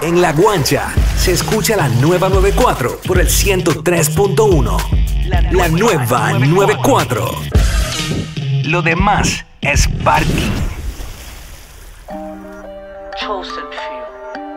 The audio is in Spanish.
En La Guancha se escucha la nueva 94 por el 103.1. La nueva 94. Lo demás es parking. Chosen